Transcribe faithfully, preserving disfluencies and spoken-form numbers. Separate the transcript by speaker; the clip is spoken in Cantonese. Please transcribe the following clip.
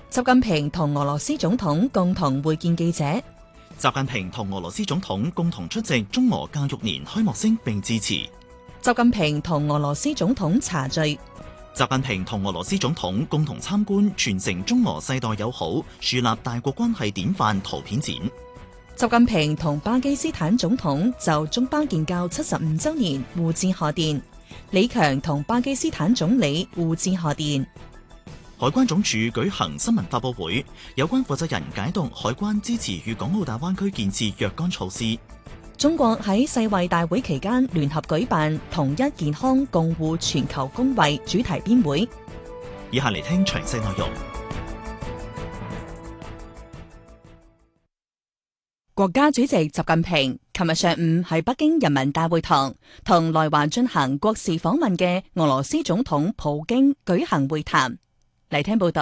Speaker 1: 習近平同俄羅斯總統共同會見記者。
Speaker 2: 習近平同俄羅斯總統共同出席中俄教育年開幕式並致辭。
Speaker 1: 習近平同俄羅斯總統茶敘。
Speaker 2: 習近平同俄羅斯總統共同參觀傳承中俄世代友好、樹立大國關係典範圖片展。
Speaker 1: 習近平同巴基斯坦總統就中巴建交七十五周年互致賀電。李強同巴基斯坦總理互致賀電。
Speaker 2: 海關總署舉行新聞發佈會，有關負責人解讀海關支持粵港澳大灣區建設若干措施。
Speaker 1: 中國喺世衛大會期間聯合舉辦同一健康共護全球公衛主題編會。
Speaker 2: 以下嚟聽詳細內容。
Speaker 1: 國家主席習近平琴日上午喺北京人民大會堂同來華進行國事訪問嘅俄羅斯總統普京舉行會談。嚟聽報道。